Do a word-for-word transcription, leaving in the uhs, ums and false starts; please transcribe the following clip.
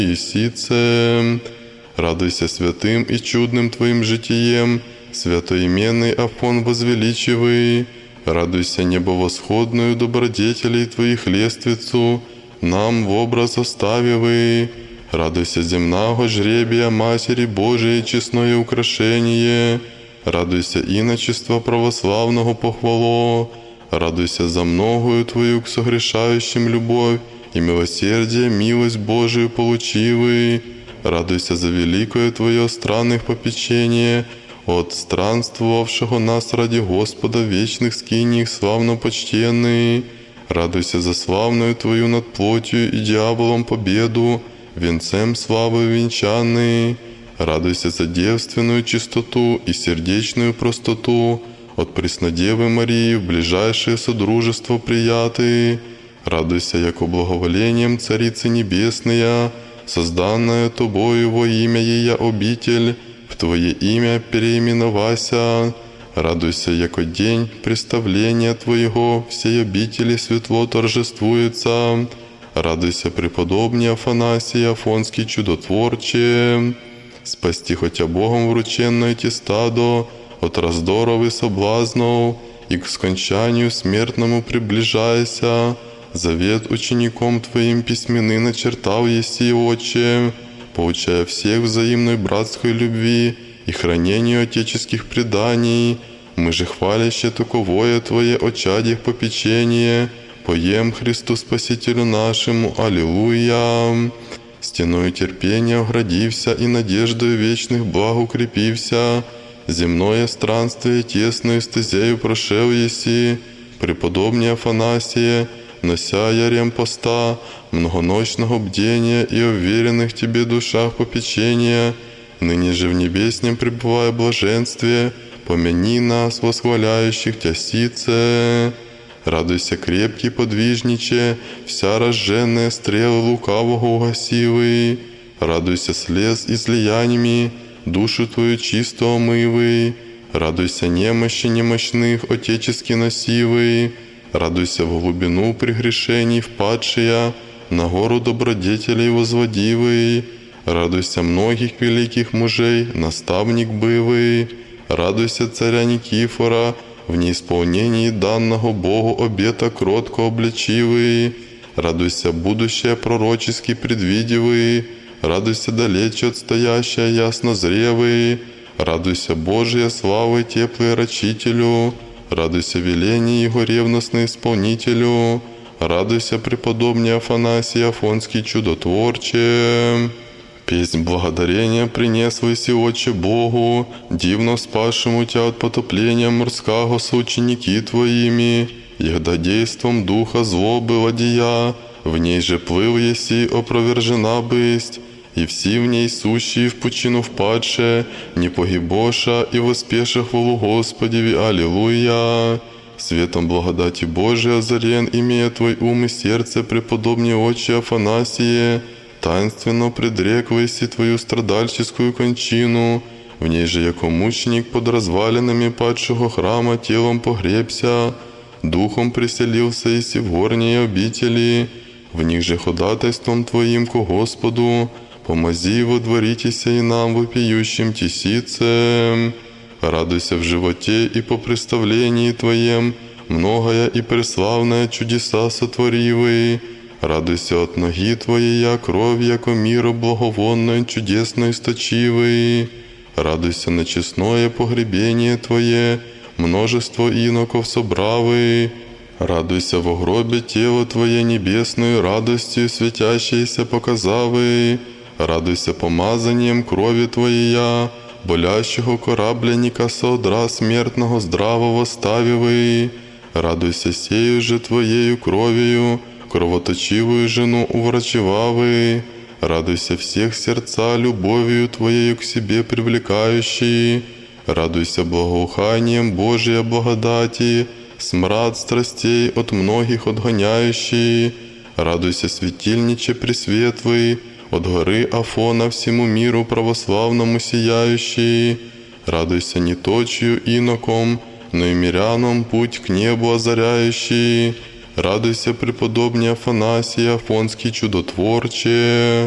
Исице. Радуйся святым и чудным Твоим житием, святоименный Афон возвеличивый. Радуйся небовосходную добродетелей Твоих лествицу, нам в образ оставивый. Радуйся земного жребия Матери Божией честное украшение. Радуйся иночества православного похвало. Радуйся за многою Твою к согрешающим любовь и милосердие, милость Божию получивый. Радуйся за великое Твое странных попечение от странствовавшего нас ради Господа вечных скиний славно почтенный. Радуйся за славную Твою над плотью и дьяволом победу, венцем славы венчанный. Радуйся за девственную чистоту и сердечную простоту, от Преснодевы Марии в ближайшее содружество приятые. Радуйся, яко благоволением Царицы Небесная, созданная Тобою во имя Ея обитель, в Твое имя переименовася. Радуйся, яко день представления Твоего всей обители светло торжествуется. Радуйся, преподобный Афанасий Афонский чудотворче. Спасти хотя Богом врученное Ти стадо от раздоров и соблазнов, и к скончанию смертному приближайся. Завет учеником Твоим письменный начертал еси, Отче, поучая всех взаимной братской любви и хранению отеческих преданий. Мы же хваляще таковое Твое очадьях попечение, поем Христу Спасителю нашему, Аллилуйя. Стеною терпения оградився и надеждою вечных благ укрепився. Земное странствие тесную стезею прошел еси, преподобный Афанасия, нося ярем поста, многоночного бдения и уверенных Тебе душах попечения, ныне же в небеснем пребывая блаженстве, помяни нас, восхваляющих Тя сице. Радуйся, крепкий подвижниче, вся разженная стрелы лукавого угасивый. Радуйся, слез излияниями, душу Твою чисто омывый. Радуйся, немощи немощных, отечески носивый. Радуйся, в глубину прегрешений впадшия, на гору добродетелей возводивый. Радуйся, многих великих мужей, наставник бывый. Радуйся, царя Никифора, в неисполнении данного Богу обета кротко обличивый. Радуйся, будущее пророчески предвидивый. Радуйся, далече отстоящая ясно зревый. Радуйся, Божия славой теплой рачителю. Радуйся, веление Его ревностно исполнителю. Радуйся, преподобный Афанасий Афонский чудотворче. Песнь благодарения принес Веси, Отче Богу, дивно спасшему Тя от потопления морского соученики Твоими, егда действом духа злобы ладия, в ней же плыл еси, опровержена бысть, и все в ней сущие в пучину впадше, не погибоша и воспеша хвалу Господеви, Аллилуйя. Светом благодати Божия озарен, имея Твой ум и сердце, преподобный Отче Афанасие, таинственно предрек Веси Твою страдальческую кончину, в ней же, яко мученик под развалинами падшего храма, телом погребся, духом приселился еси в горние обители, в них же ходатайством Твоим ко Господу, помози водворитеся и нам вопиющим тесицем. Радуйся в животе и по представлении Твоем, многое и преславное чудеса сотворивый. Радуйся от ноги Твоей, я кровь, яко мира благовонное, чудесно источивый. Радуйся на честное погребение Твое, множество иноков собравый. Радуйся во гробе тело Твое небесную радостью светящееся показавый. Радуйся помазанием крови Твоей, болящего корабленника соодра смертного здравого ставивый. Радуйся сею же Твоею кровью, кровоточивую жену уврачевавый. Радуйся всех сердца любовью Твоею к себе привлекающий. Радуйся благоуханием Божия благодати, смрад страстей от многих отгоняющий. Радуйся, светильниче пресветлый, от горы Афона всему миру православному сияющий. Радуйся не точью иноком, но и мирянам путь к небу озаряющий. Радуйся, преподобный Афанасий Афонский чудотворче.